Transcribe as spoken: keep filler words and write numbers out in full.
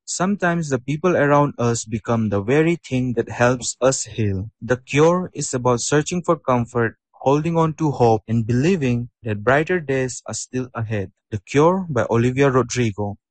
Sometimes the people around us become the very thing that helps us heal. The Cure is about searching for comfort, holding on to hope, and believing that brighter days are still ahead. The Cure by Olivia Rodrigo.